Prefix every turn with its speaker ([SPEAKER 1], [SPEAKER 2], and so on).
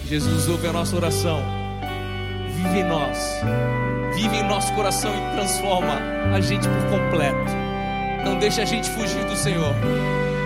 [SPEAKER 1] Jesus, ouve a nossa oração. Vive em nós, vive em nosso coração e transforma a gente por completo. Não deixa a gente fugir do Senhor.